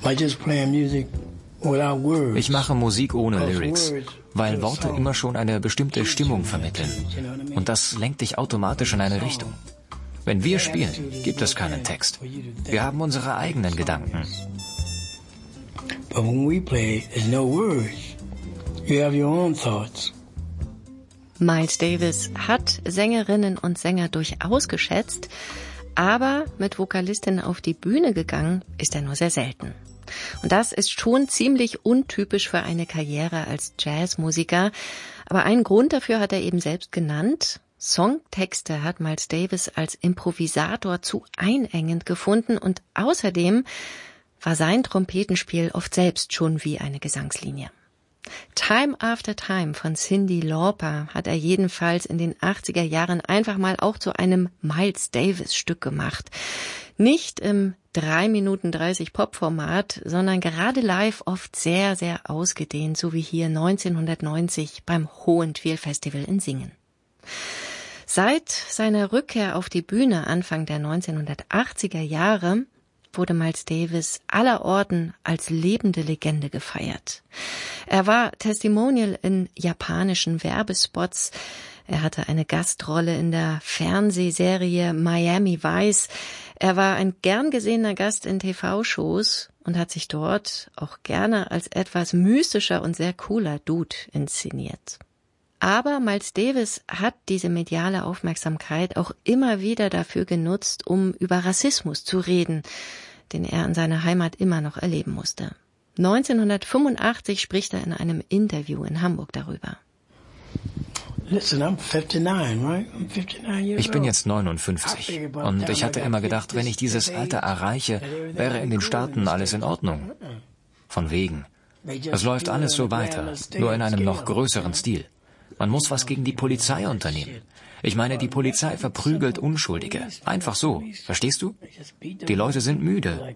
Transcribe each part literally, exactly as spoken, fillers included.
Ich mache Musik ohne Lyrics, weil Worte immer schon eine bestimmte Stimmung vermitteln. Und das lenkt dich automatisch in eine Richtung. Wenn wir spielen, gibt es keinen Text. Wir haben unsere eigenen Gedanken. But when we play, there's no words. You have your own thoughts. Miles Davis hat Sängerinnen und Sänger durchaus geschätzt, aber mit Vokalistinnen auf die Bühne gegangen ist er nur sehr selten. Und das ist schon ziemlich untypisch für eine Karriere als Jazzmusiker. Aber einen Grund dafür hat er eben selbst genannt. Songtexte hat Miles Davis als Improvisator zu einengend gefunden und außerdem war sein Trompetenspiel oft selbst schon wie eine Gesangslinie. Time After Time von Cyndi Lauper hat er jedenfalls in den achtziger Jahren einfach mal auch zu einem Miles Davis Stück gemacht. Nicht im drei Minuten dreißig Pop-Format, sondern gerade live oft sehr, sehr ausgedehnt, so wie hier neunzehnhundertneunzig beim Hohentwiel Festival in Singen. Seit seiner Rückkehr auf die Bühne Anfang der neunzehnhundertachtziger Jahre wurde Miles Davis allerorten als lebende Legende gefeiert. Er war Testimonial in japanischen Werbespots. Er hatte eine Gastrolle in der Fernsehserie Miami Vice. Er war ein gern gesehener Gast in T V-Shows und hat sich dort auch gerne als etwas mystischer und sehr cooler Dude inszeniert. Aber Miles Davis hat diese mediale Aufmerksamkeit auch immer wieder dafür genutzt, um über Rassismus zu reden, den er in seiner Heimat immer noch erleben musste. neunzehnhundertfünfundachtzig spricht er in einem Interview in Hamburg darüber. Ich bin jetzt neunundfünfzig und ich hatte immer gedacht, wenn ich dieses Alter erreiche, wäre in den Staaten alles in Ordnung. Von wegen. Es läuft alles so weiter, nur in einem noch größeren Stil. Man muss was gegen die Polizei unternehmen. Ich meine, die Polizei verprügelt Unschuldige. Einfach so. Verstehst du? Die Leute sind müde.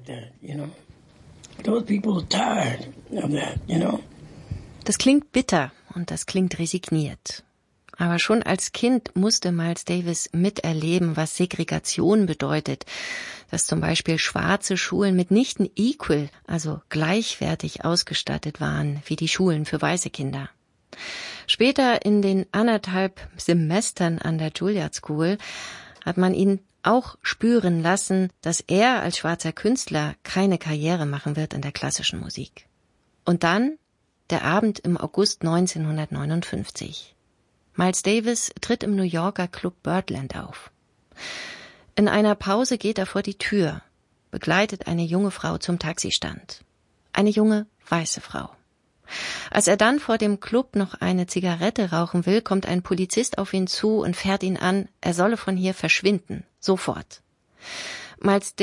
Das klingt bitter und das klingt resigniert. Aber schon als Kind musste Miles Davis miterleben, was Segregation bedeutet. Dass zum Beispiel schwarze Schulen mitnichten equal, also gleichwertig ausgestattet waren wie die Schulen für weiße Kinder. Später in den anderthalb Semestern an der Juilliard School hat man ihn auch spüren lassen, dass er als schwarzer Künstler keine Karriere machen wird in der klassischen Musik. Und dann der Abend im August neunzehnhundertneunundfünfzig. Miles Davis tritt im New Yorker Club Birdland auf. In einer Pause geht er vor die Tür, begleitet eine junge Frau zum Taxistand. Eine junge, weiße Frau. Als er dann vor dem Club noch eine Zigarette rauchen will, kommt ein Polizist auf ihn zu und fährt ihn an, er solle von hier verschwinden. Sofort. Miles